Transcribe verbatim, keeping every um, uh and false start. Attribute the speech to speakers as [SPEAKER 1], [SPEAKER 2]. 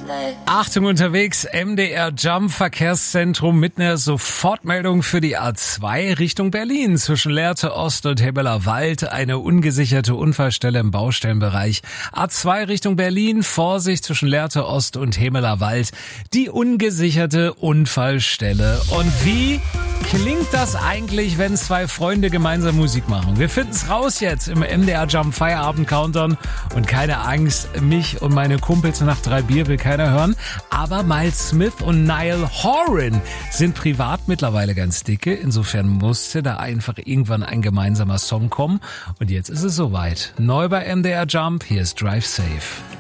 [SPEAKER 1] Achtung unterwegs, M D R Jump Verkehrszentrum mit einer Sofortmeldung für die A zwei Richtung Berlin. Zwischen Lehrte Ost und Hebeler Wald eine ungesicherte Unfallstelle im Baustellenbereich. A zwei Richtung Berlin, Vorsicht zwischen Lehrte Ost und Hebeler Wald. Die ungesicherte Unfallstelle. Und wie klingt das eigentlich, wenn zwei Freunde gemeinsam Musik machen? Wir finden's raus jetzt im M D R Jump Feierabend Countdown. Und keine Angst, mich und meine Kumpels nach drei Bier will keiner hören. Aber Miles Smith und Niall Horan sind privat mittlerweile ganz dicke. Insofern musste da einfach irgendwann ein gemeinsamer Song kommen. Und jetzt ist es soweit. Neu bei M D R Jump, hier ist Drive Safe.